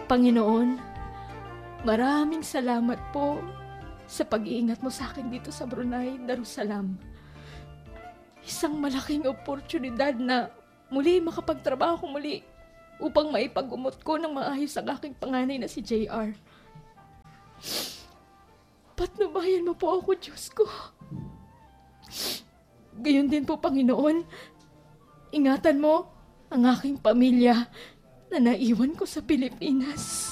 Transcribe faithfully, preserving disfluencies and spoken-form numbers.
Panginoon, maraming salamat po sa pag-iingat mo sa akin dito sa Brunei Darussalam. Isang malaking oportunidad na muli makapagtrabaho muli upang maipagumot ko ng maayos ang aking panganay na si J R. Patnubayan mo po ako, Diyos ko. Gayon din po, Panginoon, ingatan mo ang aking pamilya na naiwan ko sa Pilipinas.